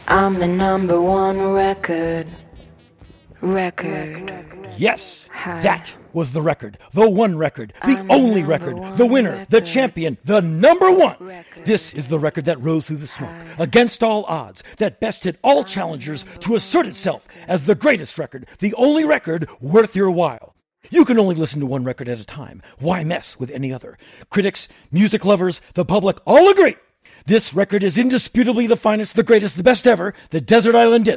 I'm the number one record. Yes, that was the record. The one record. The only record. The winner. The champion. The number one. This is the record that rose through the smoke, against all odds, that bested all challengers to assert itself as the greatest record, the only record worth your while. You can only listen to one record at a time. Why mess with any other? Critics, music lovers, the public all agree. This record is indisputably the finest, the greatest, the best ever, the Desert Island Disc.